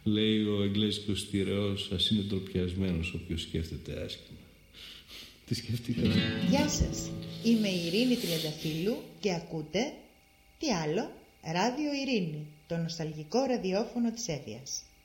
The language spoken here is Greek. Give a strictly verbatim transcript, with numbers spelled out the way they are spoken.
Λέει ο εγγλέζικος στιρεός, ας είναι ντροπιασμένος όποιος σκέφτεται άσχημα. Τι σκέφτηκα. Γεια σας, είμαι η Ειρήνη Τριανταφύλλου και ακούτε, τι άλλο, Ράδιο Ειρήνη, το νοσταλγικό ραδιόφωνο της Εύβοιας.